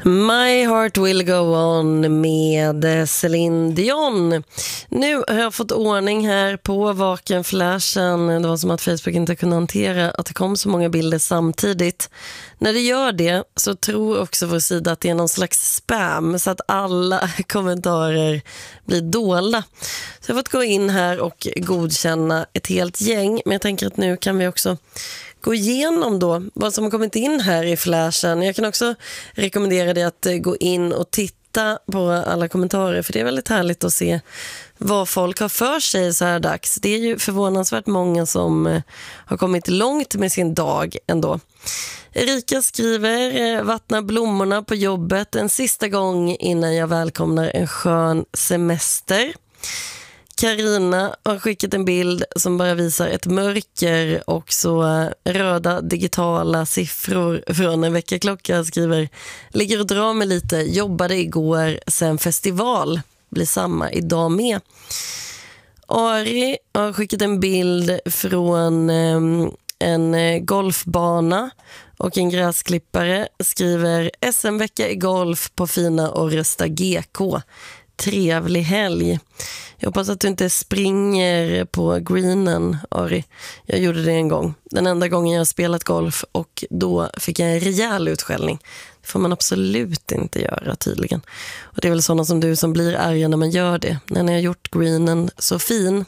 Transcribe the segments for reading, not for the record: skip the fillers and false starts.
My Heart Will Go On med Céline Dion. Nu har jag fått ordning här på Vaken-flashen. Det var som att Facebook inte kunde hantera att det kom så många bilder samtidigt. När det gör det så tror också vår sida att det är någon slags spam så att alla kommentarer blir dolda. Så jag har fått gå in här och godkänna ett helt gäng. Men jag tänker att nu kan vi också gå igenom då vad som har kommit in här i flashen. Jag kan också rekommendera dig att gå in och titta på alla kommentarer, för det är väldigt härligt att se vad folk har för sig så här dags. Det är ju förvånansvärt många som har kommit långt med sin dag ändå. Erika skriver: vattna blommorna på jobbet en sista gång innan jag välkomnar en skön semester. Carina har skickat en bild som bara visar ett mörker och så röda digitala siffror från en väckarklocka. Skriver: ligger och drar mig lite, jobbade igår, sen festival, blir samma idag med. Ari har skickat en bild från en golfbana och en gräsklippare. Skriver: SM-vecka i golf på fina Orresta GK. Trevlig helg. Jag hoppas att du inte springer på greenen, Ari. Jag gjorde det en gång. Den enda gången jag har spelat golf, och då fick jag en rejäl utskällning. Det får man absolut inte göra tydligen. Och det är väl sådana som du som blir arga när man gör det. När ni har gjort greenen så fin.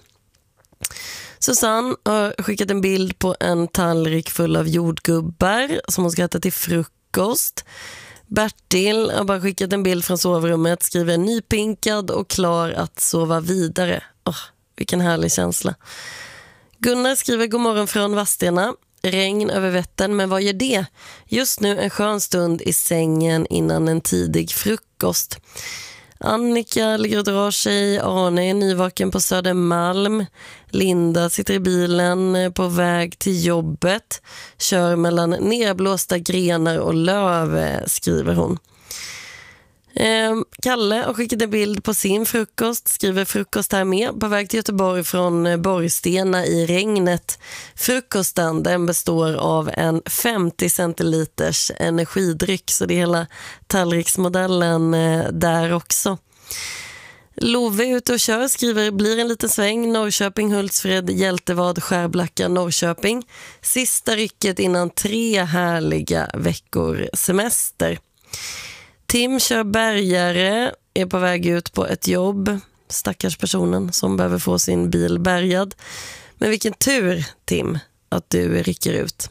Susanne har skickat en bild på en tallrik full av jordgubbar som hon ska äta till frukost. Bertil har bara skickat en bild från sovrummet, skriver: nypinkad och klar att sova vidare. Vilken härlig känsla. Gunnar skriver: god morgon från Vadstena. Regn över Vättern, men vad gör det? Just nu en skön stund i sängen innan en tidig frukost. Annika ligger och drar sig. Arne är nyvaken på Södermalm. Linda sitter i bilen på väg till jobbet. Kör mellan nedblåsta grenar och löv, skriver hon. Kalle har skickat en bild på sin frukost. Skriver: frukost här med. På väg till Göteborg från Borgstena i regnet. Frukosten, den består av en 50 centiliters energidryck. Så det är hela tallriksmodellen där också. Love är ute och kör. Skriver: blir en liten sväng. Norrköping, Hultsfred, Hjältevad, Skärblacka, Norrköping. Sista rycket innan 3 härliga veckor semester. Tim kör bärgare, är på väg ut på ett jobb. Stackars personen som behöver få sin bil bärgad. Men vilken tur, Tim, att du rycker ut.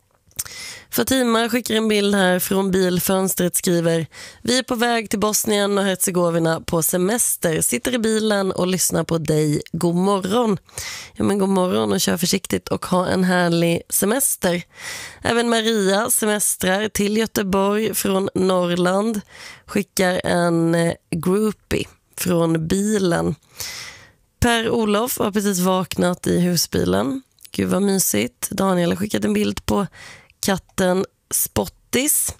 Fatima skickar en bild här från bilfönstret. Skriver: vi är på väg till Bosnien och Herzegovina på semester. Sitter i bilen och lyssnar på dig. God morgon. Ja, men god morgon och kör försiktigt och ha en härlig semester. Även Maria semestrar till Göteborg från Norrland. Skickar en groupie från bilen. Per-Olof har precis vaknat i husbilen. Gud vad mysigt. Daniel har skickat en bild på katten Spottis.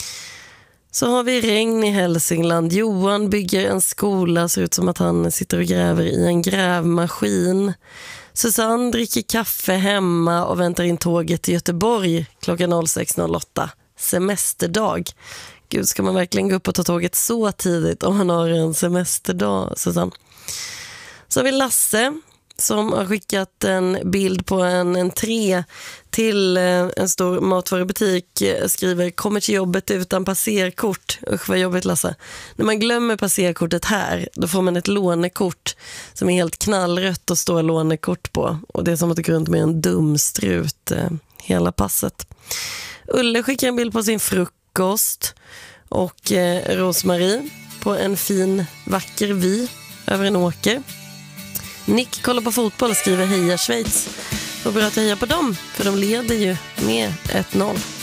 Så har vi regn i Hälsingland. Johan bygger en skola. Ser ut som att han sitter och gräver i en grävmaskin. Susanne dricker kaffe hemma och väntar in tåget till Göteborg klockan 06.08. Semesterdag. Gud, ska man verkligen gå upp och ta tåget så tidigt om man har en semesterdag, Susanne? Så har vi Lasse som har skickat en bild på en entré till en stor matvarubutik. Skriver: kommer till jobbet utan passerkort. Usch vad jobbigt, Lasse. När man glömmer passerkortet här, då får man ett lånekort som är helt knallrött och står lånekort på. Och det är som att det går runt med en dumstrut hela passet. Ulle skickar en bild på sin frukost. Och Rosmarie på en fin vacker vy över en åker. Nick kollar på fotboll och skriver: heja Schweiz. Och bra att heja på dem, för de leder ju med 1-0.